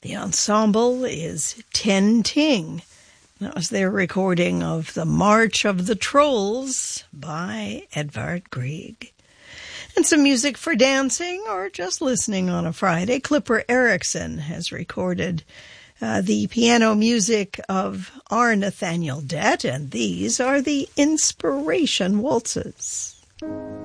The ensemble is Ten Ting. That was their recording of The March of the Trolls by Edvard Grieg. And some music for dancing or just listening on a Friday. Clipper Erickson has recorded the piano music of R. Nathaniel Dett, and these are the Inspiration Waltzes.